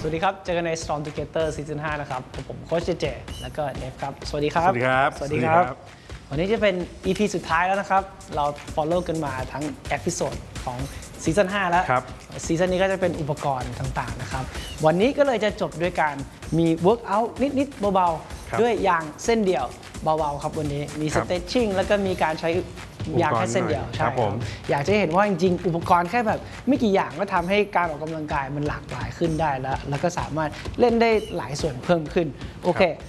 สวัสดีครับเจอกันใน Storm Together Season 5นะครับผมโค้ชเจแล้วก็เนฟครับสวัสดีครับสวัสดีครับสวัสดีครับวันนี้จะเป็น EP สุดท้ายแล้วนะครับเรา follow กันมาทั้งเอพิโซดของซีซั่น5แล้วซีซั่นนี้ก็จะเป็นอุปกรณ์ต่างๆนะครับวันนี้ก็เลยจะจบด้วยการมี workout นิดๆเบาๆด้วยยางเส้นเดียวเบาๆครับวันนี้มี stretching แล้วก็มีการใช้ยางแค่เส้นเดียวใช่ครับอยากจะเห็นว่าจริงๆอุปกรณ์แค่แบบไม่กี่อย่างก็ทำให้การออกกำลังกายมันหลากหลายขึ้นได้แล้วก็สามารถเล่นได้หลายส่วนเพิ่มขึ้นโอเค